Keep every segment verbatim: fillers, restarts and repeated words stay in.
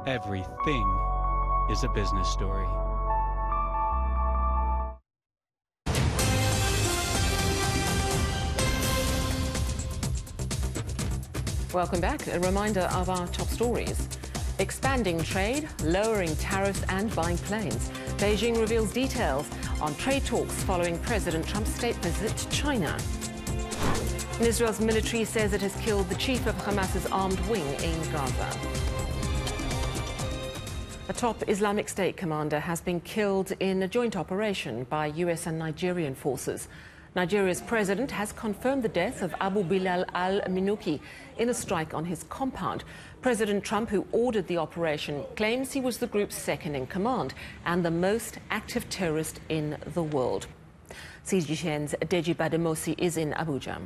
Everything is a business story. Welcome back. A reminder of our top stories. Expanding trade, lowering tariffs and buying planes. Beijing reveals details on trade talks following President Trump's state visit to China. And Israel's military says it has killed the chief of Hamas's armed wing in Gaza. A top Islamic State commander has been killed in a joint operation by U S and Nigerian forces. Nigeria's president has confirmed the death of Abu Bilal al-Minuki in a strike on his compound. President Trump, who ordered the operation, claims he was the group's second in command and the most active terrorist in the world. C G T N's Deji Bademosi is in Abuja.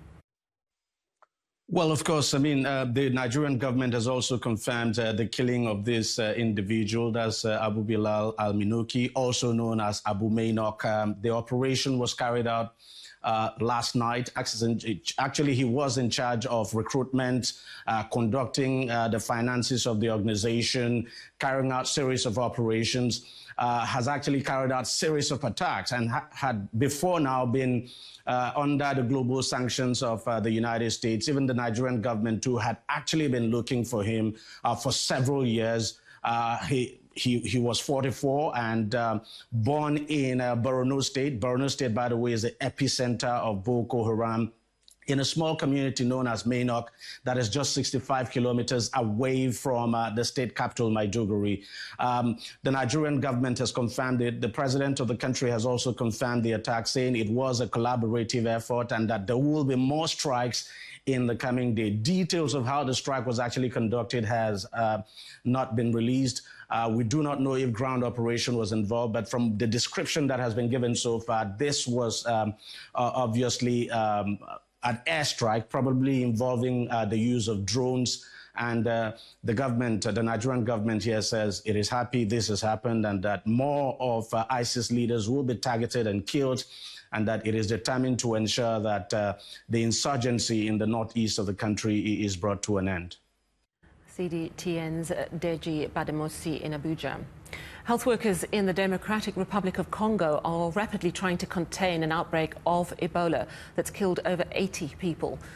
Well, of course, I mean, uh, the Nigerian government has also confirmed uh, the killing of this uh, individual, that's uh, Abu Bilal al-Minuki, also known as Abu Mainok. Um, the operation was carried out uh, last night. Actually, he was in charge of recruitment, uh, conducting uh, the finances of the organization, carrying out series of operations, uh, has actually carried out series of attacks and ha had before now been Uh, under the global sanctions of uh, the United States. Even the Nigerian government, too, had actually been looking for him uh, for several years. Uh, he, he, he was forty-four and uh, born in uh, Borno State. Borno State, by the way, is the epicenter of Boko Haram, in a small community known as Mainok that is just sixty-five kilometers away from uh, the state capital, Maiduguri. Um, the Nigerian government has confirmed it. The president of the country has also confirmed the attack, saying it was a collaborative effort and that there will be more strikes in the coming day. Details of how the strike was actually conducted has uh, not been released. Uh, we do not know if ground operation was involved, but from the description that has been given so far, this was um, uh, obviously um, an airstrike, probably involving uh, the use of drones. And uh, the government, uh, the Nigerian government here says it is happy this has happened and that more of uh, ISIS leaders will be targeted and killed, and that it is determined to ensure that uh, the insurgency in the northeast of the country is brought to an end. C D T N's Deji Bademosi in Abuja. Health workers in the Democratic Republic of Congo are rapidly trying to contain an outbreak of Ebola that's killed over eighty people.